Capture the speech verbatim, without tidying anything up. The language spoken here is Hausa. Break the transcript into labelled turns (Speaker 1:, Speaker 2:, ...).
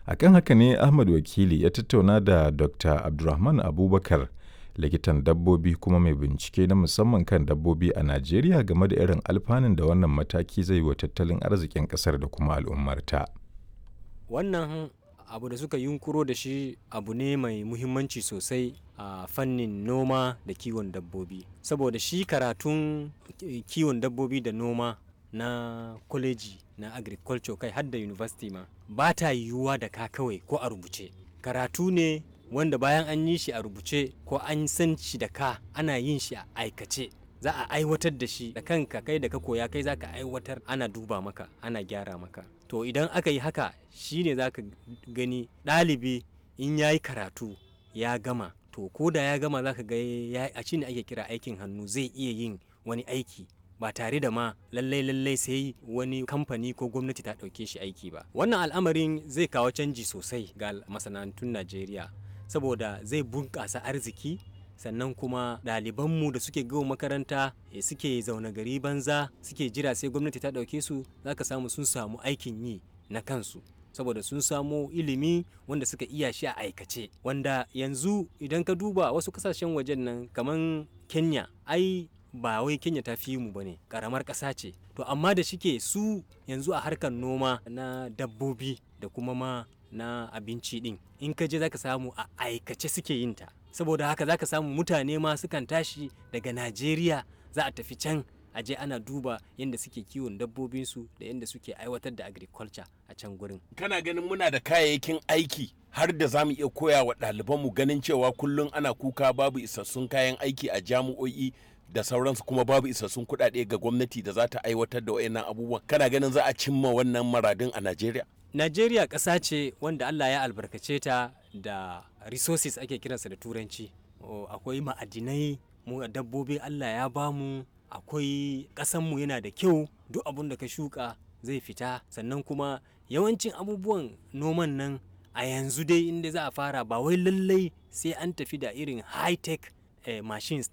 Speaker 1: Akan haka ne Ahmad Wakili ya tattauna da Dokta Abdulrahman Abubakar, likitan dabbobi kuma mai bincike na musamman kan dabbobi a Najeriya game da irin alfanun da wannan mataki zai yi wa tattalin arzikin ƙasar da kuma al'ummarta.
Speaker 2: Wannan abu da suka yunkuro da shi abu ne mai muhimmanci sosai a fannin noma da kiwon dabbobi, saboda shi karatun kiwon dabbobi da noma na kwaleji na agriculture kai har da university ma ba ta yiwuwa da ka kawai ko a rubuce. Karatu ne wanda bayan an yi shi a rubuce ko an san shi da ka ana yin shi a aikace, za a aiwatar da shi da kanka, kai da ka koya kai za ka aiwatar, ana duba maka, ana gyara maka. To idan aka yi haka shine za ka gani ɗalibi in ya yi karatu ya gama, to ko da ya gama za ka ga a shi ne ake kira aikin hannu, zai iya yin wani aiki ba tare da ma lallai lallai sai wani kamfani ko gwamnati ta ɗauke shi aiki ba. Wannan al'amarin zai kawo canji sosai ga masana'antun Najeriya, saboda zai bunƙasa arziki, sannan kuma ɗalibanmu da suke gawo makaranta suke zaune gari banza suke jira sai gwamnati ta ɗauke su, za ka samu sun samu aikin yi na kansu, saboda sun samu ilimi wanda suka iya shi a aikace. Wanda yanzu idan ka duba wasu kasashen wajen nan kamar Kenya, ai ba wai Kenya ta fi mu bane, karamar ƙasa ce, to amma da shike su yanzu a harkar noma na dabbobi da kuma ma na abinci din, in ka je zaka samu a aikace suke yin ta. Saboda haka zaka samu mutane ma sukan tashi daga Najeriya za a tafi can a je ana duba yadda suke kiwon dabbobinsu da yadda suke aiwatar da agriculture a can gurin.
Speaker 3: Kana ganin muna da kayayyakin aiki har da za mu iya koya wa ɗalibanmu, ganin cewa kullum ana kuka babu isassun kayan aiki a jami'o'i da sauransu, kuma babu isassun kuɗaɗe ga gwamnati da za ta aiwatar da wayannan abubuwan. Kana ganin za a cimma wannan maradin a Najeriya?
Speaker 2: Najeriya ƙasa ce wanda Allah ya albarkace ta da resources ake kiransa da turanci. Akwai ma'adinai, mu dabbobi Allah ya bamu, akwai ƙasanmu yana da kyau, duk abun da ka shuka zai fita, sannan kuma yawancin abubuwan noman nan a yanzu dai inda za a fara ba wai lallai sai an tafi da irin high tech eh, machines